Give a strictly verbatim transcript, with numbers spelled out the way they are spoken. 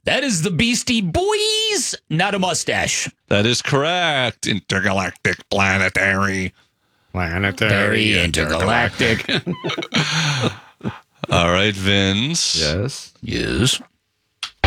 That is the Beastie Boys, not a mustache. That is correct. Intergalactic, planetary. Planetary, Very intergalactic. All right, Vince. Yes. Yes.